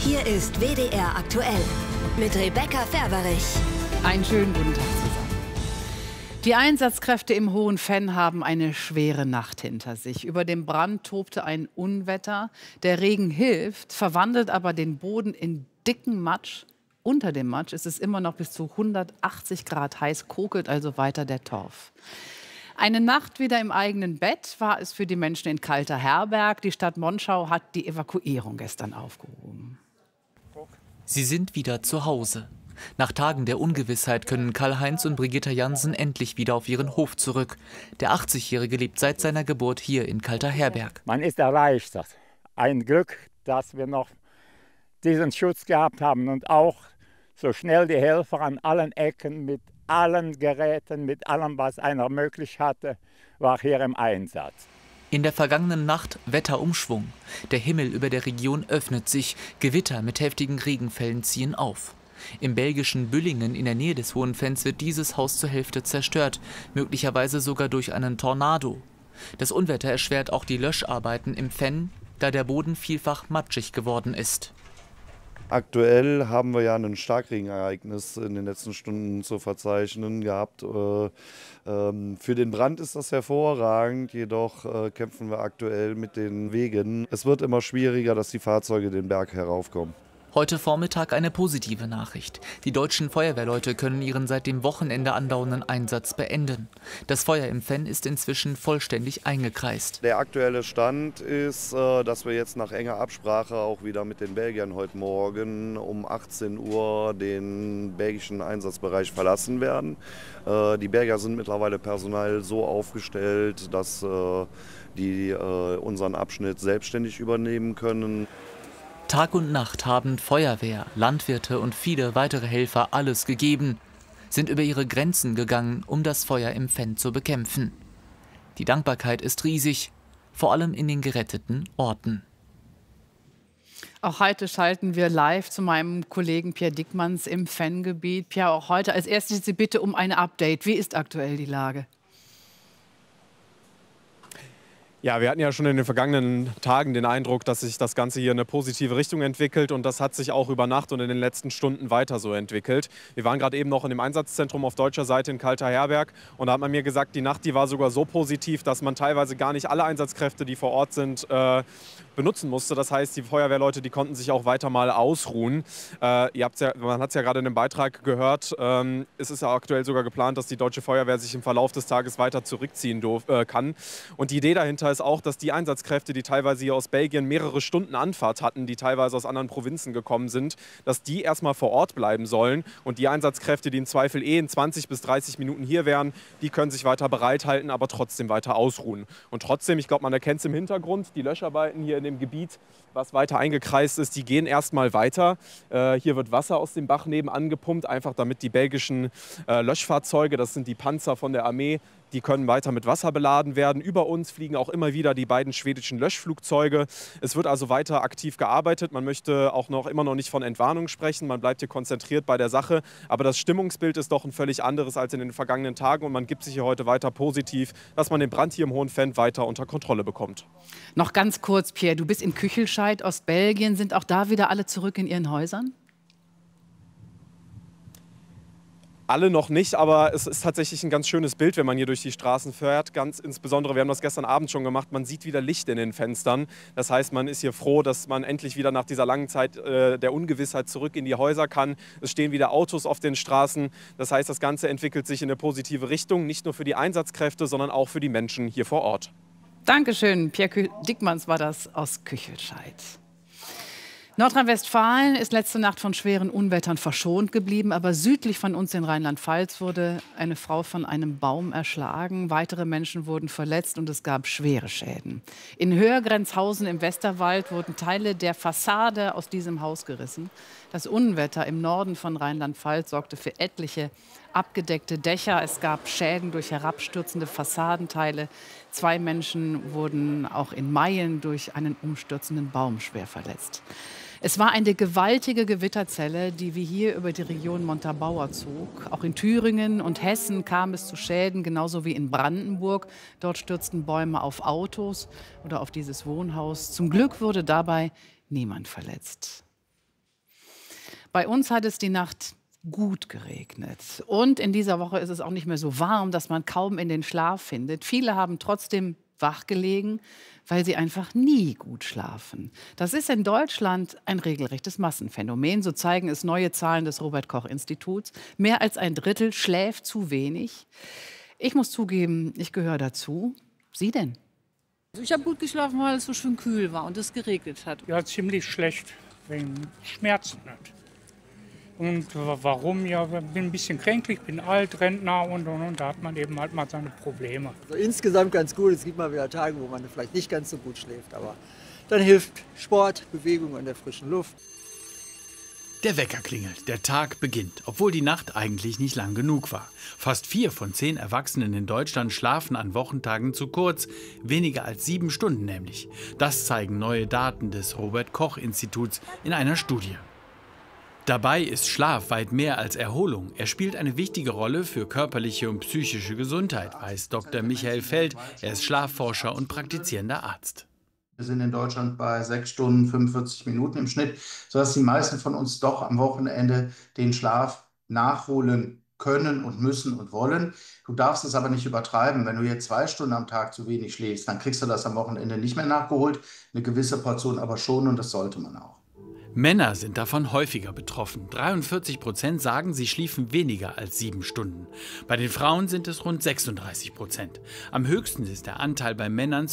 Hier ist WDR aktuell mit Rebecca Ferberich. Einen schönen guten Tag zusammen. Die Einsatzkräfte im Hohen Venn haben eine schwere Nacht hinter sich. Über dem Brand tobte ein Unwetter. Der Regen hilft, verwandelt aber den Boden in dicken Matsch. Unter dem Matsch ist es immer noch bis zu 180 Grad heiß, kokelt also weiter der Torf. Eine Nacht wieder im eigenen Bett war es für die Menschen in Kalter-Herberg. Die Stadt Monschau hat die Evakuierung gestern aufgehoben. Sie sind wieder zu Hause. Nach Tagen der Ungewissheit können Karl-Heinz und Brigitta Jansen endlich wieder auf ihren Hof zurück. Der 80-Jährige lebt seit seiner Geburt hier in Kalter-Herberg. Man ist erleichtert. Ein Glück, dass wir noch diesen Schutz gehabt haben und auch so schnell die Helfer an allen Ecken mit allen Geräten, mit allem, was einer möglich hatte, war hier im Einsatz. In der vergangenen Nacht Wetterumschwung. Der Himmel über der Region öffnet sich. Gewitter mit heftigen Regenfällen ziehen auf. Im belgischen Büllingen in der Nähe des Hohen Venns wird dieses Haus zur Hälfte zerstört, möglicherweise sogar durch einen Tornado. Das Unwetter erschwert auch die Löscharbeiten im Venn, da der Boden vielfach matschig geworden ist. Aktuell haben wir ja ein Starkregenereignis in den letzten Stunden zu verzeichnen gehabt. Für den Brand ist das hervorragend, jedoch kämpfen wir aktuell mit den Wegen. Es wird immer schwieriger, dass die Fahrzeuge den Berg heraufkommen. Heute Vormittag eine positive Nachricht. Die deutschen Feuerwehrleute können ihren seit dem Wochenende andauernden Einsatz beenden. Das Feuer im Venn ist inzwischen vollständig eingekreist. Der aktuelle Stand ist, dass wir jetzt nach enger Absprache auch wieder mit den Belgiern heute Morgen um 18 Uhr den belgischen Einsatzbereich verlassen werden. Die Belgier sind mittlerweile personell so aufgestellt, dass die unseren Abschnitt selbstständig übernehmen können. Tag und Nacht haben Feuerwehr, Landwirte und viele weitere Helfer alles gegeben, sind über ihre Grenzen gegangen, um das Feuer im Venn zu bekämpfen. Die Dankbarkeit ist riesig, vor allem in den geretteten Orten. Auch heute schalten wir live zu meinem Kollegen Pierre Dickmanns im Venn-Gebiet. Pierre, auch heute als erstes die Bitte um ein Update. Wie ist aktuell die Lage? Ja, wir hatten ja schon in den vergangenen Tagen den Eindruck, dass sich das Ganze hier in eine positive Richtung entwickelt. Und das hat sich auch über Nacht und in den letzten Stunden weiter so entwickelt. Wir waren gerade eben noch in dem Einsatzzentrum auf deutscher Seite in Kalter-Herberg. Und da hat man mir gesagt, die Nacht, die war sogar so positiv, dass man teilweise gar nicht alle Einsatzkräfte, die vor Ort sind, benutzen musste. Das heißt, die Feuerwehrleute, die konnten sich auch weiter mal ausruhen. Man hat es ja gerade in dem Beitrag gehört. Es ist ja aktuell sogar geplant, dass die deutsche Feuerwehr sich im Verlauf des Tages weiter zurückziehen kann. Und die Idee dahinter ist auch, dass die Einsatzkräfte, die teilweise hier aus Belgien mehrere Stunden Anfahrt hatten, die teilweise aus anderen Provinzen gekommen sind, dass die erstmal vor Ort bleiben sollen. Und die Einsatzkräfte, die im Zweifel in 20 bis 30 Minuten hier wären, die können sich weiter bereithalten, aber trotzdem weiter ausruhen. Und trotzdem, ich glaube, man erkennt es im Hintergrund, die Löscharbeiten hier in dem Gebiet, was weiter eingekreist ist, die gehen erstmal weiter. Hier wird Wasser aus dem Bach nebenan gepumpt, einfach damit die belgischen Löschfahrzeuge, das sind die Panzer von der Armee, die können weiter mit Wasser beladen werden. Über uns fliegen auch immer wieder die beiden schwedischen Löschflugzeuge. Es wird also weiter aktiv gearbeitet. Man möchte auch immer noch nicht von Entwarnung sprechen. Man bleibt hier konzentriert bei der Sache. Aber das Stimmungsbild ist doch ein völlig anderes als in den vergangenen Tagen. Und man gibt sich hier heute weiter positiv, dass man den Brand hier im Hohen Venn weiter unter Kontrolle bekommt. Noch ganz kurz, Pierre, du bist in Küchelscheid, Ostbelgien. Sind auch da wieder alle zurück in ihren Häusern? Alle noch nicht, aber es ist tatsächlich ein ganz schönes Bild, wenn man hier durch die Straßen fährt. Ganz insbesondere, wir haben das gestern Abend schon gemacht, man sieht wieder Licht in den Fenstern. Das heißt, man ist hier froh, dass man endlich wieder nach dieser langen Zeit der Ungewissheit zurück in die Häuser kann. Es stehen wieder Autos auf den Straßen. Das heißt, das Ganze entwickelt sich in eine positive Richtung, nicht nur für die Einsatzkräfte, sondern auch für die Menschen hier vor Ort. Dankeschön, Pierre Dickmanns war das aus Küchelscheid. Nordrhein-Westfalen ist letzte Nacht von schweren Unwettern verschont geblieben, aber südlich von uns in Rheinland-Pfalz wurde eine Frau von einem Baum erschlagen. Weitere Menschen wurden verletzt und es gab schwere Schäden. In Höhergrenzhausen im Westerwald wurden Teile der Fassade aus diesem Haus gerissen. Das Unwetter im Norden von Rheinland-Pfalz sorgte für etliche abgedeckte Dächer. Es gab Schäden durch herabstürzende Fassadenteile. 2 Menschen wurden auch in Mayen durch einen umstürzenden Baum schwer verletzt. Es war eine gewaltige Gewitterzelle, die wie hier über die Region Montabaur zog. Auch in Thüringen und Hessen kam es zu Schäden, genauso wie in Brandenburg. Dort stürzten Bäume auf Autos oder auf dieses Wohnhaus. Zum Glück wurde dabei niemand verletzt. Bei uns hat es die Nacht gut geregnet. Und in dieser Woche ist es auch nicht mehr so warm, dass man kaum in den Schlaf findet. Viele haben trotzdem wach gelegen, weil sie einfach nie gut schlafen. Das ist in Deutschland ein regelrechtes Massenphänomen. So zeigen es neue Zahlen des Robert-Koch-Instituts. Mehr als ein Drittel schläft zu wenig. Ich muss zugeben, ich gehöre dazu. Sie denn? Also ich habe gut geschlafen, weil es so schön kühl war und es geregnet hat. Ja, ziemlich schlecht, wegen Schmerzen. Nicht. Und warum? Ja, ich bin ein bisschen kränklich, bin alt, Rentner und. Da hat man eben halt mal seine Probleme. Also insgesamt ganz gut. Es gibt mal wieder Tage, wo man vielleicht nicht ganz so gut schläft. Aber dann hilft Sport, Bewegung an der frischen Luft. Der Wecker klingelt, der Tag beginnt, obwohl die Nacht eigentlich nicht lang genug war. Fast 4 von 10 Erwachsenen in Deutschland schlafen an Wochentagen zu kurz, weniger als 7 Stunden nämlich. Das zeigen neue Daten des Robert-Koch-Instituts in einer Studie. Dabei ist Schlaf weit mehr als Erholung. Er spielt eine wichtige Rolle für körperliche und psychische Gesundheit, weiß Dr. Michael Feld. Er ist Schlafforscher und praktizierender Arzt. Wir sind in Deutschland bei 6 Stunden 45 Minuten im Schnitt, sodass die meisten von uns doch am Wochenende den Schlaf nachholen können und müssen und wollen. Du darfst es aber nicht übertreiben. Wenn du jetzt 2 Stunden am Tag zu wenig schläfst, dann kriegst du das am Wochenende nicht mehr nachgeholt. Eine gewisse Portion aber schon, und das sollte man auch. Männer sind davon häufiger betroffen. 43% sagen, sie schliefen weniger als 7 Stunden. Bei den Frauen sind es rund 36%. Am höchsten ist der Anteil bei Männern